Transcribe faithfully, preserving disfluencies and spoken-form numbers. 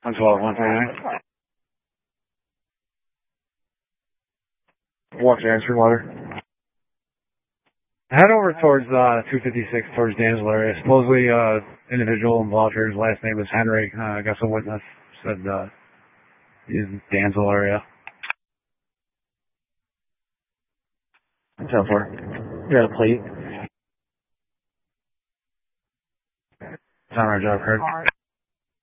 one twelve, one twenty-nine. What's the answer, water? Head over towards uh, two fifty-six, towards Dansville area. Supposedly, uh, individual involved here, his last name was Henry. Uh, I guess a witness said uh, he's in Dansville area. ten four. You got a plate? It's on our job, Kurt.